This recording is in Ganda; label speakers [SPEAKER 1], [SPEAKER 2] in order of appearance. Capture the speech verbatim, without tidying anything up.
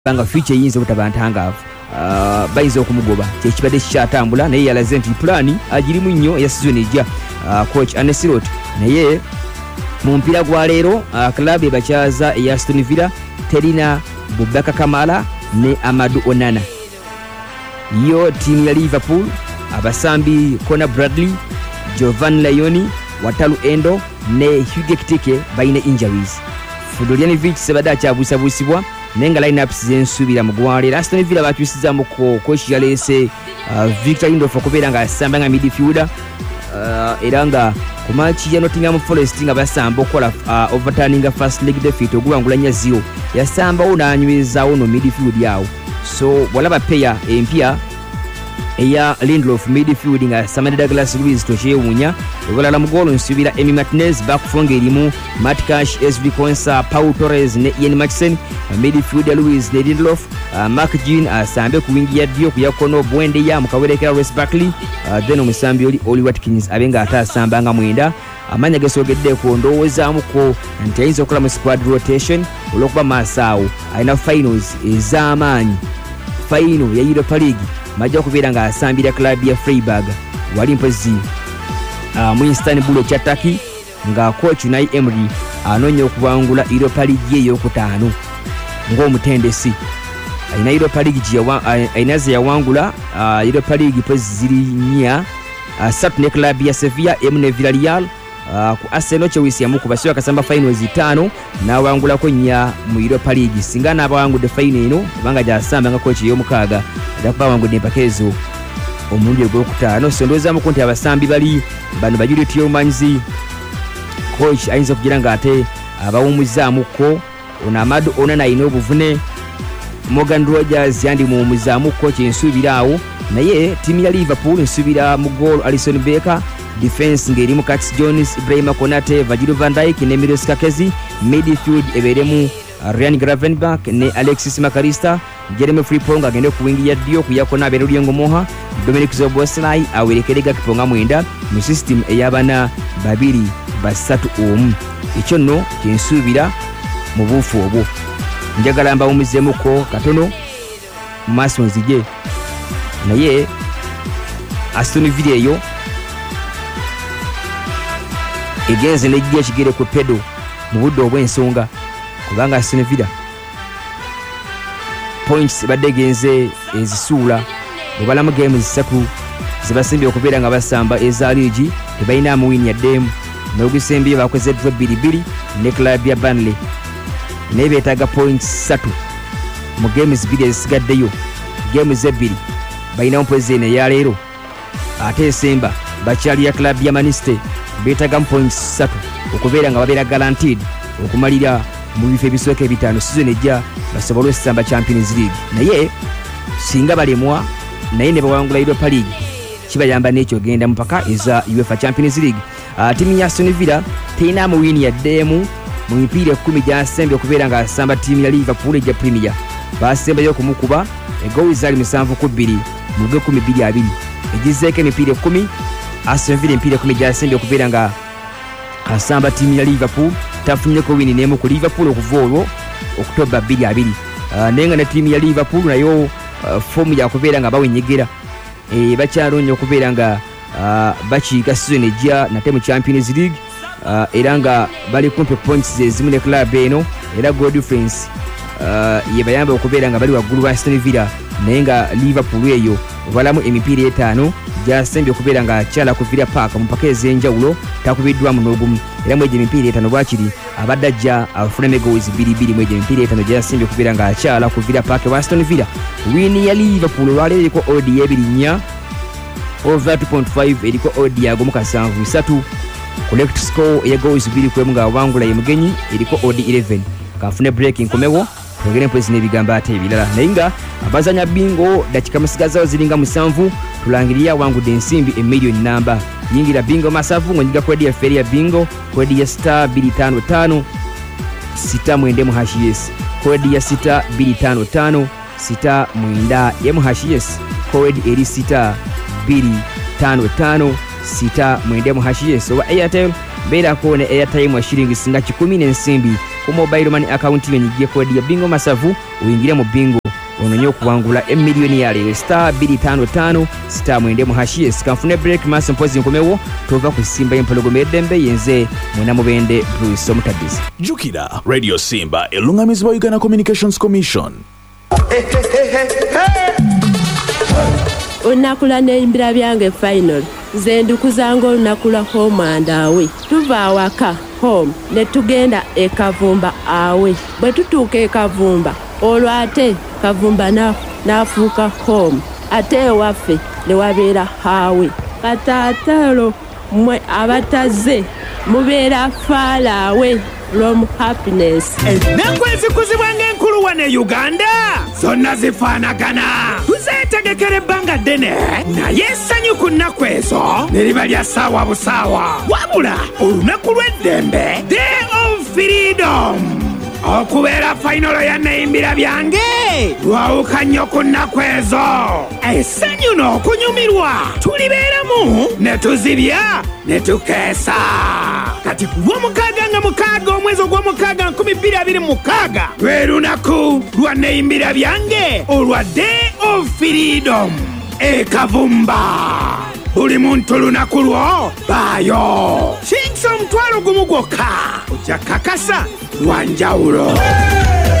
[SPEAKER 1] banga future yinza butabantangaavu uh, bayinza okumugoba kyekibadde kikyatambula naye yalaze nti pulani agirimu nnyo ya season ejja uh, coach Anesirot naye mu mpira gwa leero uh, club ebakyaza eya Aston Villa terina Boubacar Kamara ne Amadou Onana. Yo timu ya Liverpool abasambi Conor Bradley, Giovanni Leoni, Wataru Endo ne Hugo Ekitike bayina injuries. Fudoljanovic sebada kyabuusabusibwa nenga line-ups zensubira mu gwalera. Aston Villa bakyusizaamu ko coach yalese uh, Victor Lindelof okubeera nga asamba nga midfielder uh, era nga ku match ya Nottingham Forest nga basamba okola uh, overturning first leg defeat ogubangulanya zero yasambawo n'anywezaawo no midfield yawo. So walaba pair empya eya Lindelof midfield nga Samad Douglas Luiz tokyewuunya ebalala mu goal nsubira Emi Martinez back four ng'erimu Matt Cash, S V Konsa, Pau Torres ne Ian Maatsen. Midfield ya Luiz ne Lindelof, uh, Mark Jean asambe uh, ku wingi ya dio ku yakono Bwende ya mukawerekera Ross Barkley, uh, then omusambi oli Oli Watkins abenga atasamba nga mwenda. Amanya gesogedde ku ndowozaamu ko nti ayinza okukola mu squad rotation olw'okuba Masaawo alina finals ez'amaanyi. Final ya Europa League majja kubeera nga asambira club ya Freiburg wali mpozi uh, mu Istanbul ekya Turkey nga coach Unai Emery anoonya okubangula Europa League ey'okutaano ng'omutendesi. Alina Europa League alina ze yawangula uh, Europa League pozi ziri nnya asatu ne club ya Sevilla, emu ne Villarreal. Uh, ku Arsenal Chelsea yamukuba siwa kasamba finals itaano n'awangulako nnya mu Europa League. Singa n'abawangudde final eno kubanga gyasamba nga coach ey'omukaaga ajja kuba awangudde empaka omulundi ogwokutaano. So ndowooza muku nti abasambi bali bano ba Juliet Tielemans coach ayinza okugira ng'ate abawumuzaamuko ono Amadou Onana alina obuvune. Morgan Rogers yandi muwumuzaamuko kyensuubira awo naye tiimu ya Liverpool nsubira mu goal Alisson Becker, defense ngerimu Curtis Jones, Ibrahima Konate, Virgil van Dijk ne Milos Kakezi. Midfield eberemu uh, Ryan Gravenberch ne Alexis Makarista. Jeremy Frimpong agende ku wingi ya dio ku yakona Berulyengo Moha. Dominic Szoboszlai awerekerega kiponga mwenda mu system eyabana babiri basatu omu. Ekyo nno kyensuubira mu buufu obwo. Njagala mbawumizeemuko katono mu maaso nzije naye Aston Villa eyo egenze n'ejja ekigere ku pedo mu budde obw'ensonga kubanga Aston Villa points badde genze ezisuula obalamu games zisatu zibasimbye okubeera nga basamba eza league tebalina amuwini yaddeemu n'ogusembiye bakozeddwa bbiri bbiri ne club ya Burnley naye beetaaga points ssatu mu games bbiri ezisigaddeyo. Games ebbiri balinamu mpozi eno eya leero ate esemba bakyali ya club ya Manchester beetagamu points ssatu okubeera nga babeera guaranteed okumalira mu bifo ebisooka ebitaano season ejja basobole okusamba Champions League. Naye singa balemwa naye ne bawangula Europa League kibayamba n'ekyo genda mu mpaka eza UEFA Champions League. Uh, tiimu ya Aston Villa terina amuwini yaddeemu mu mipiira ekkumi gy'asembye okubeera nga asamba tiimu ya Liverpool ejja Premier. Basembayo okumukuba egowi zaali musanvu ku bbiri mu lw'ekkumi bbiri abiri egizeeko emipiira ekkumi. Aston Villa empiira ekkumi gy'asembye okubeera nga asamba tiimu ya Liverpool tafunnyeko wini n'emu ku Liverpool okuva olwo October bbiri abiri. Uh, naye nga ne tiimu ya Liverpool nayo uh, foomu yakubeera nga bawenyegera e, bakyaloonya okubeera nga uh, bakiika season ejja nate mu Champions League. Uh, era nga bali kumpi points ezimu ne club eno era goal difference uh, yebayamba okubeera nga bali waggulu wa Aston Villa naye nga Liverpool eyo obalamu emipiira etaano gyasembye okubeera nga akyala ku Villa Park mu mpaka ez'enjawulo takubiddwamu n'ogumu era mu egyo emipiira etaano bwakiri abadde ajja afunemu goals bbiri bbiri mu egyo emipiira etaano gyasembye okubeera nga akyala ku Villa Park wa Aston Villa. Wini ya Liverpool olwaleero eriko odi y'ebiri nnya over two point five eriko odi yagomu kasanvu bisatu. Collect score ya goals bbiri kwemu nga wangula ye mugenyi eriko odi eleven. Kafune breaking komewo tugere mpwezi n'ebigambo ate ebirala naye nga abazanya bingo dakika musigazawo ziringa musanvu tulangirira wangudde ensimbi emiliyoni namba. Yingira bingo masavu ng'onyiga kodi ya feri ya bingo kodi ya star bbiri tano tano sita mwenda mu hash yes kodi ya sita bbiri tano tano sita mwenda mu hash yes kodi eri sita bbiri tano tano sita mwenda mu hash yes oba Airtel beera ko ne airtime wa shilingi singa kikumi n'ensimbi ku mobile money account yo nyigye kodi ya bingo masavu uyingire mu bingo ononye okuwangula emiliyoni ya leero star two five five star mwende mu hashi sikanfune break maso mpozi nkomewo tova ku simba y'empologoma eddembe yenze mwena mubende Bruce omutabizi
[SPEAKER 2] jukira Radio Simba elungamizibwa Uganda Communications Commission.
[SPEAKER 3] Onakula neimbira byange final zendukuzanga olunakula home and away tuva awaka home ne tugenda e Kavumba awe bwe tutuuka e Kavumba olwo ate Kavumba na nafuuka home ate ewaffe ne wabeera hawe kataatalo mwe abataze mubeera faalawe from happiness.
[SPEAKER 4] Ennaku ezikuzibwa ng'enkulu wano e Uganda zonna zifaanagana. Tuzeetegekera ebbanga ddene naye essanyu ku nnaku ezo ne liba lya ssaawa busaawa. Wabula olunaku lw'eddembe Day of Freedom okubeera fayinolo ya neyimbira byange lwawuka nnyo ku nnaku ezo. Essanyu n'okunyumirwa tulibeeramu ne tuzibya ne tukeesa. Kati ku lw'omukaaga nga mukaaga omwezi ogw'omukaaga nkumi bbiri abiri mu mukaaga lwe lunaku lwa neyimbira byange olwa Day of Freedom e Kavumba. Buli muntu lunaku lwo baayo kingisa omutwalo gumu gwokka ojja kakasa lwa njawulo.